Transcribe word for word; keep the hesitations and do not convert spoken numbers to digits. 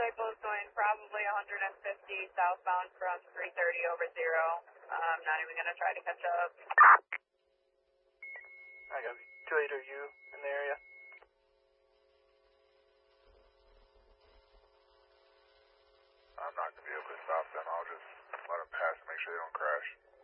April's going probably one hundred fifty southbound from three thirty over zero. I'm not even going to try to catch up. I got two eight, are you in the area? I'm not going to be able to stop them. I'll just let them pass and make sure they don't crash.